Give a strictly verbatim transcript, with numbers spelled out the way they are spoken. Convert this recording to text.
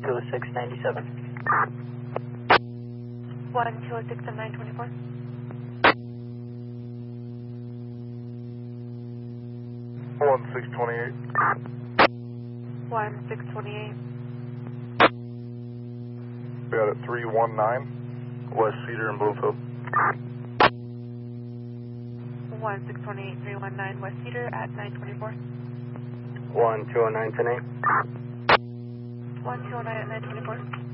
oh six ninety-seven. one two oh six and nine twenty-four. one six twenty-eight. one six twenty-eight. Got it, three one nine, West Cedar and Bluefield. one six twenty-eight, three one nine West Cedar at nine twenty-four. one two oh nine ten eight. one two oh nine at nine twenty-four.